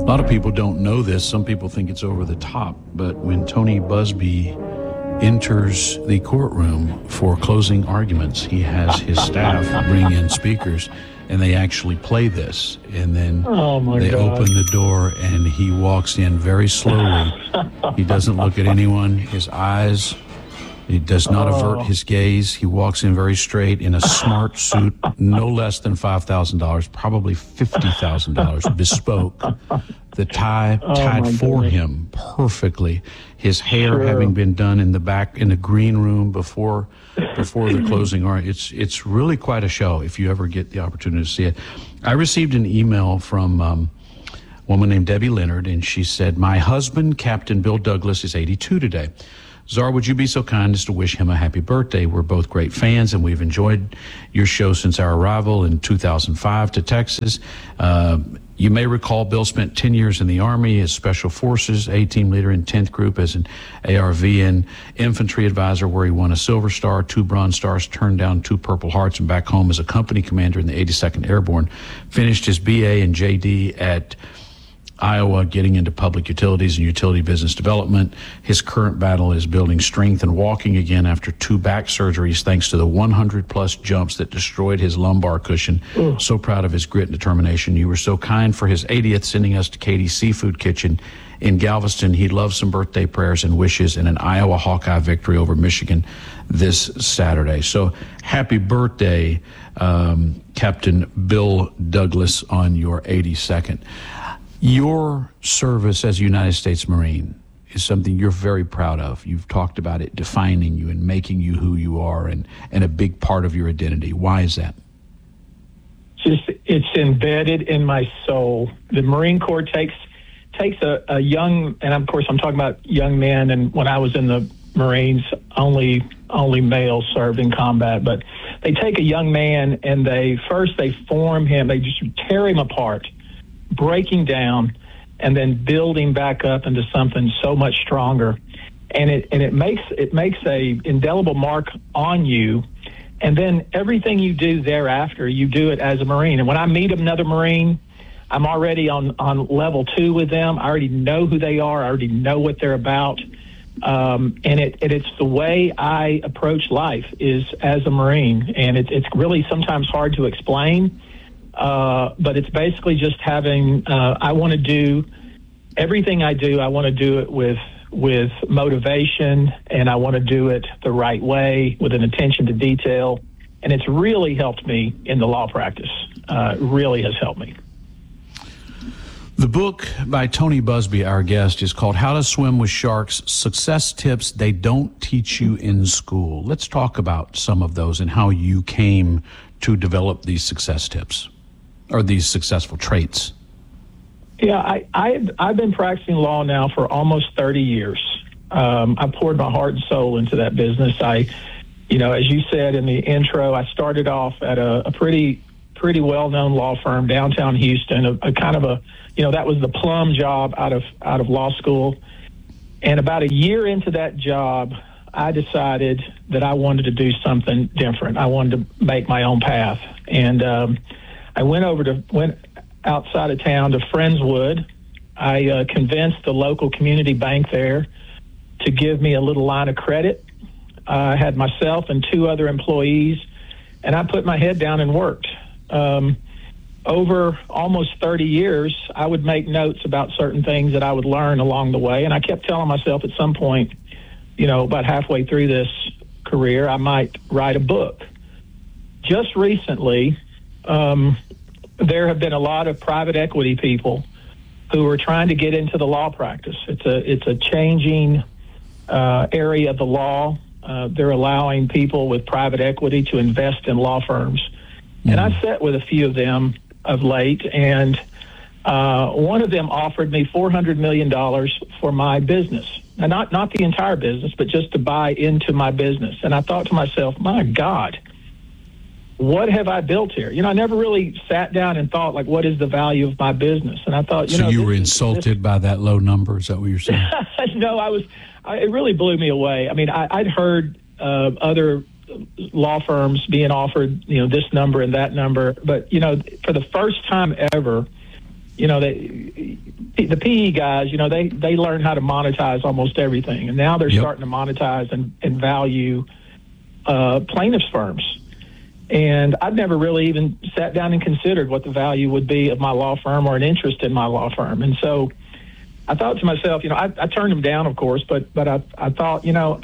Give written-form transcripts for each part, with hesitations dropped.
lot of people don't know this. Some people think it's over the top, but when Tony Buzbee enters the courtroom for closing arguments, he has his staff bring in speakers, and they actually play this. And then they open the door, and he walks in very slowly. He doesn't look at anyone. His eyes, he does not avert his gaze. He walks in very straight in a smart suit, no less than $5,000, probably $50,000, bespoke. The tie tied for him perfectly. His hair having been done in the back in the green room before the closing argument. It's really quite a show if you ever get the opportunity to see it. I received an email from a woman named Debbie Leonard, and she said, "My husband, Captain Bill Douglas, is 82 today. Czar, would you be so kind as to wish him a happy birthday? We're both great fans, and we've enjoyed your show since our arrival in 2005 to Texas. You may recall Bill spent 10 years in the Army as Special Forces, A-Team leader in 10th Group as an ARVN infantry advisor, where he won a Silver Star, 2 Bronze Stars, turned down 2 Purple Hearts, and back home as a company commander in the 82nd Airborne. Finished his BA and JD at Iowa, getting into public utilities and utility business development. His current battle is building strength and walking again after 2 back surgeries, thanks to the 100-plus jumps that destroyed his lumbar cushion. So proud of his grit and determination. You were so kind for his 80th, sending us to Katie's Seafood Kitchen in Galveston. He'd love some birthday prayers and wishes and an Iowa Hawkeye victory over Michigan this Saturday." So happy birthday, Captain Bill Douglas, on your 82nd. Your service as a United States Marine is something you're very proud of. You've talked about it defining you and making you who you are, and a big part of your identity. Why is that? It's embedded in my soul. The Marine Corps takes a young, and of course I'm talking about young men, and when I was in the Marines, only males served in combat, but they take a young man and they form him, they just tear him apart, breaking down, and then building back up into something so much stronger, and it makes a indelible mark on you, and then everything you do thereafter, you do it as a Marine. And when I meet another Marine, I'm already on level 2 with them. I already know who they are. I already know what they're about, and it's the way I approach life is as a Marine, and it's really sometimes hard to explain. But it's basically just having, I want to do everything I do. I want to do it with motivation, and I want to do it the right way with an attention to detail. And it's really helped me in the law practice. It really has helped me. The book by Tony Buzbee, our guest, is called How to Swim with Sharks, Success Tips They Don't Teach You in School. Let's talk about some of those and how you came to develop these success tips, or these successful traits. Yeah, I've been practicing law now for almost 30 years. I poured my heart and soul into that business. As you said in the intro, I started off at a pretty well-known law firm downtown Houston, that was the plum job out of law school. And about a year into that job, I decided that I wanted to do something different. I wanted to make my own path. And I went outside of town to Friendswood. I convinced the local community bank there to give me a little line of credit. I had myself and 2 other employees, and I put my head down and worked. Over almost 30 years, I would make notes about certain things that I would learn along the way, and I kept telling myself at some point, about halfway through this career, I might write a book. Just recently, there have been a lot of private equity people who are trying to get into the law practice. It's a changing area of the law. They're allowing people with private equity to invest in law firms. And I sat with a few of them of late, and one of them offered me $400 million for my business. Now, not the entire business, but just to buy into my business. And I thought to myself, my God, what have I built here? I never really sat down and thought, what is the value of my business? And I thought, So you were insulted by that low number? Is that what you're saying? No, it really blew me away. I mean, I'd heard other law firms being offered, this number and that number. But, for the first time ever, the PE guys, they learn how to monetize almost everything, and now they're starting to monetize and value plaintiffs' firms. And I'd never really even sat down and considered what the value would be of my law firm or an interest in my law firm. And so I thought to myself, I turned them down, of course, but I thought,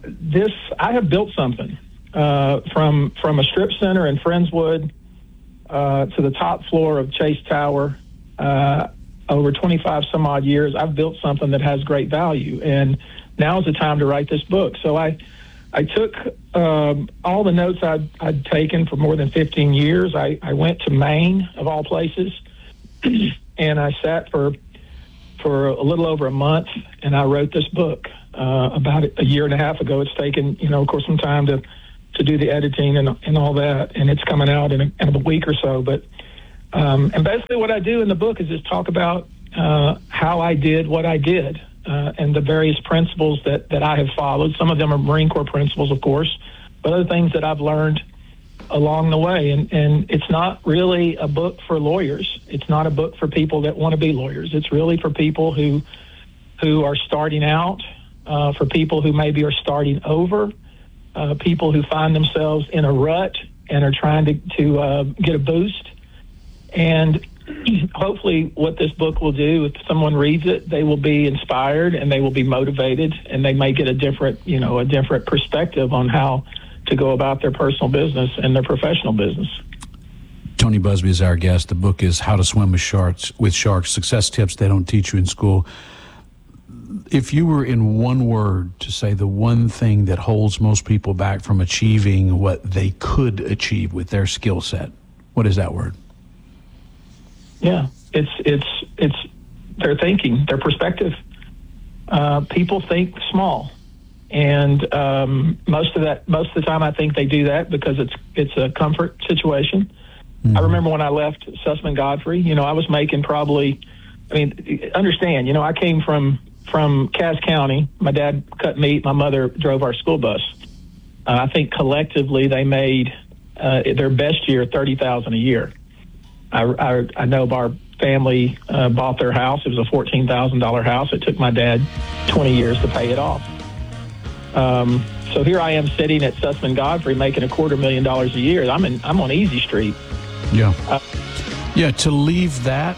I have built something from a strip center in Friendswood to the top floor of Chase Tower. Over 25 some odd years, I've built something that has great value, and now is the time to write this book. So I took all the notes I'd taken for more than 15 years. I went to Maine, of all places, and I sat for a little over a month, and I wrote this book about a year and a half ago. It's taken, of course, some time to do the editing and all that, and it's coming out in a week or so. But and basically what I do in the book is just talk about how I did what I did. And the various principles that I have followed. Some of them are Marine Corps principles, of course, but other things that I've learned along the way. And it's not really a book for lawyers. It's not a book for people that want to be lawyers. It's really for people who are starting out, for people who maybe are starting over, people who find themselves in a rut and are trying to get a boost. And hopefully what this book will do, if someone reads it, they will be inspired and they will be motivated, and they may get a different perspective on how to go about their personal business and their professional business. Tony Buzbee is our guest. The book is How to Swim with Sharks, Success Tips They Don't Teach You in School. If you were in one word to say the one thing that holds most people back from achieving what they could achieve with their skill set, what is that word? Yeah, it's their thinking, their perspective. People think small, and most of the time I think they do that because it's a comfort situation. Mm-hmm. I remember when I left Sussman Godfrey, I was making understand, I came from Cass County. My dad cut meat. My mother drove our school bus. I think collectively they made their best year $30,000 a year. I know our family bought their house. It was a $14,000 house. It took my dad 20 years to pay it off. So here I am sitting at Sussman Godfrey making $250,000 a year. I'm on Easy Street. Yeah. To leave that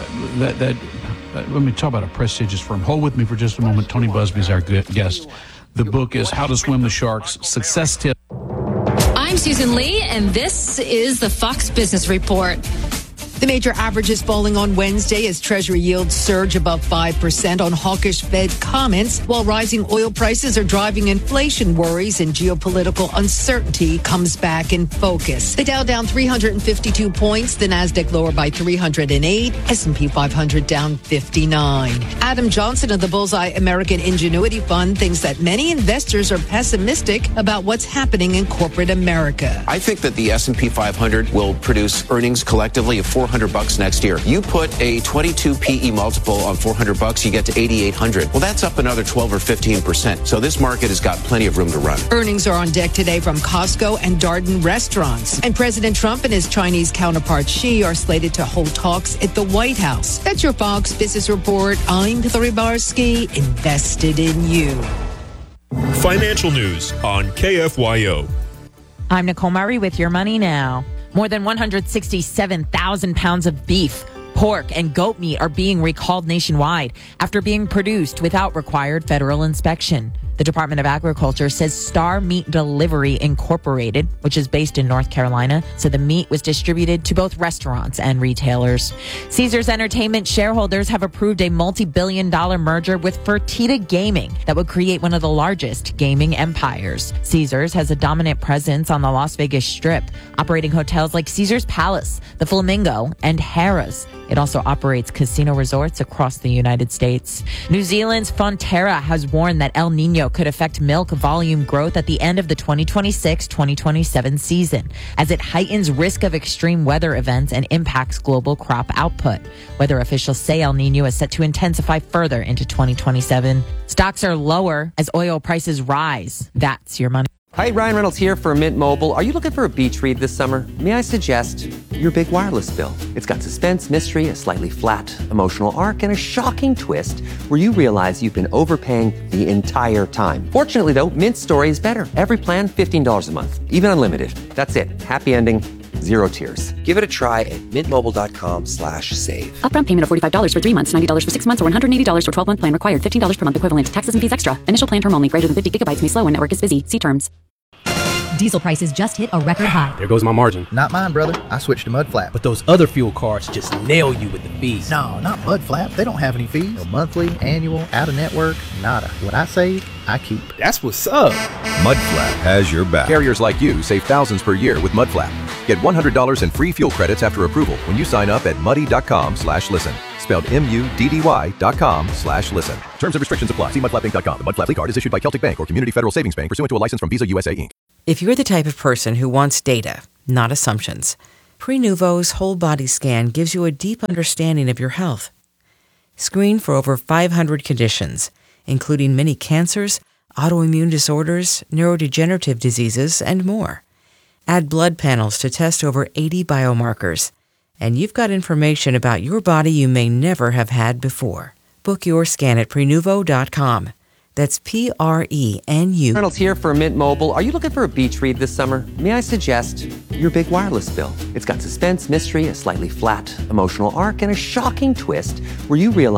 let me talk about a prestigious firm. Hold with me for just a moment. Tony Buzbee is our guest. The book is How to Swim with Sharks, Success Tips. I'm Susan Lee, and this is the Fox Business Report. The major averages falling on Wednesday as Treasury yields surge above 5% on hawkish Fed comments, while rising oil prices are driving inflation worries and geopolitical uncertainty comes back in focus. The Dow down 352 points, the Nasdaq lower by 308, S&P 500 down 59. Adam Johnson of the Bullseye American Ingenuity Fund thinks that many investors are pessimistic about what's happening in corporate America. I think that the S&P 500 will produce earnings collectively of $400 next year. You put a 22 PE multiple on $400, you get to 8,800. Well, that's up another 12 or 15%. So this market has got plenty of room to run. Earnings are on deck today from Costco and Darden restaurants. And President Trump and his Chinese counterpart Xi are slated to hold talks at the White House. That's your Fox Business Report. I'm Hillary Barsky, invested in you. Financial news on KFYO. I'm Nicole Murray with Your Money Now. More than 167,000 pounds of beef, pork, and goat meat are being recalled nationwide after being produced without required federal inspection. The Department of Agriculture says Star Meat Delivery Incorporated, which is based in North Carolina, said the meat was distributed to both restaurants and retailers. Caesars Entertainment shareholders have approved a multi-billion-dollar merger with Fertitta Gaming that would create one of the largest gaming empires. Caesars has a dominant presence on the Las Vegas Strip, operating hotels like Caesars Palace, the Flamingo, and Harrah's. It also operates casino resorts across the United States. New Zealand's Fonterra has warned that El Nino could affect milk volume growth at the end of the 2026-2027 season, as it heightens risk of extreme weather events and impacts global crop output. Weather officials say El Nino is set to intensify further into 2027. Stocks are lower as oil prices rise. That's your money. Hi, Ryan Reynolds here for Mint Mobile. Are you looking for a beach read this summer? May I suggest your big wireless bill? It's got suspense, mystery, a slightly flat emotional arc, and a shocking twist where you realize you've been overpaying the entire time. Fortunately, though, Mint's story is better. Every plan, $15 a month, even unlimited. That's it. Happy ending. Zero tears. Give it a try at mintmobile.com/save. Upfront payment of $45 for 3 months, $90 for 6 months, or $180 for 12-month plan required. $15 per month equivalent. Taxes and fees extra. Initial plan term only. Greater than 50 gigabytes may slow when network is busy. See terms. Diesel prices just hit a record high. There goes my margin. Not mine, brother. I switched to Mudflap. But those other fuel cards just nail you with the fees. No, not Mudflap. They don't have any fees. No monthly, annual, out-of-network, nada. What I save, I keep. That's what's up. Mudflap has your back. Carriers like you save thousands per year with Mudflap. Get $100 in free fuel credits after approval when you sign up at muddy.com/listen. Spelled MUDDY.com/listen. Terms and restrictions apply. See mudflapinc.com. The Mudflap card is issued by Celtic Bank or Community Federal Savings Bank pursuant to a license from Visa USA Inc. If you're the type of person who wants data, not assumptions, Prenuvo's whole body scan gives you a deep understanding of your health. Screen for over 500 conditions, including many cancers, autoimmune disorders, neurodegenerative diseases, and more. Add blood panels to test over 80 biomarkers. And you've got information about your body you may never have had before. Book your scan at Prenuvo.com. That's PRENU. Reynolds here for Mint Mobile. Are you looking for a beach read this summer? May I suggest your big wireless bill? It's got suspense, mystery, a slightly flat emotional arc, and a shocking twist where you realize